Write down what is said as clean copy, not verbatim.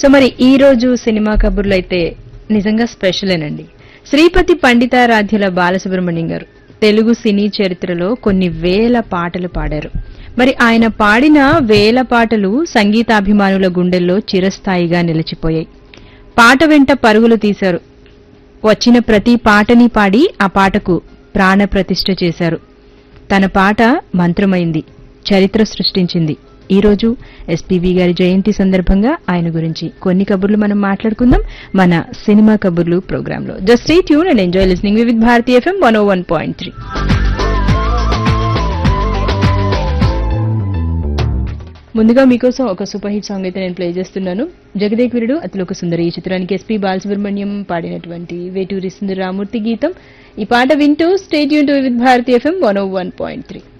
So మరి ఈ రోజు సినిమా కబుర్లు అయితే నిజంగా స్పెషలేనండి. శ్రీపతి పండితారాధ్యుల బాలసుబ్రహ్మణ్యం గారు తెలుగు సినీ చరిత్రలో కొన్ని వేల పాటలు పాడారు. మరి ఆయన పాడిన వేల పాటలు సంగీతాభిమానుల గుండెల్లో చిరస్థాయిగా నిలిచిపోయాయి. పాట వెంట పరుగులు తీశారు. వచ్చిన ప్రతి పాటని పాడి ఆ పాటకు ప్రాణప్రతిష్ఠ చేశారు. తన పాట మంత్రమైంది, చరిత్ర సృష్టించింది. ఈ రోజు ఎస్పీబీ గారి జయంతి సందర్భంగా ఆయన గురించి కొన్ని కబుర్లు మనం మాట్లాడుకుందాం మన సినిమా కబుర్లు ప్రోగ్రాంలో. Just stay tune and enjoy listening with Bharati FM 101.3. ముందుగా మీకోసం ఒక సూపర్ హిట్ సాంగ్ అయితే నేను ప్లే చేస్తున్నాను. జగదేక్ వీరుడు అతిలోక సుందరి ఈ చిత్రానికి ఎస్పీ బాలసుబ్రహ్మణ్యం పాడినటువంటి వేటూరి సుందరరామూర్తి గీతం. ఈ పాట వింటూ stay tune with Bharati FM 101.3.